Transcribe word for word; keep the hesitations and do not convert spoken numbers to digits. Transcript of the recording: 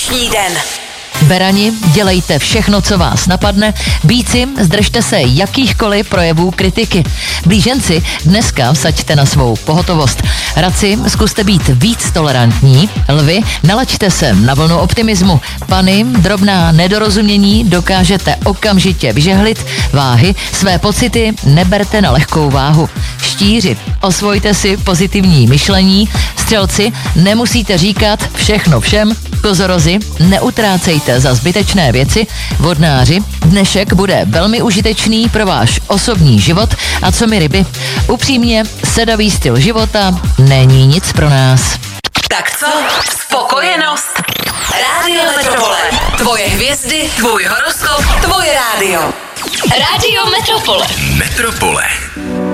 dnešní den. Berani, dělejte všechno, co vás napadne. Býci, zdržte se jakýchkoliv projevů kritiky. Blíženci, dneska vsaďte na svou pohotovost. Radci, zkuste být víc tolerantní. Lvi, nalaďte se na vlnu optimismu. Pany, drobná nedorozumění dokážete okamžitě vyžehlit. Váhy, své pocity neberte na lehkou váhu. Štíři, osvojte si pozitivní myšlení. Střelci, nemusíte říkat všechno všem. Kozorozi, neutrácejte za zbytečné věci. Vodnáři, dnešek bude velmi užitečný pro váš osobní život. A co mi ryby? Upřímně, sedavý styl života není nic pro nás. Tak co? Spokojenost? Rádio Metropole. Tvoje hvězdy, tvůj horoskop, tvoje rádio. Rádio Metropole. Metropole.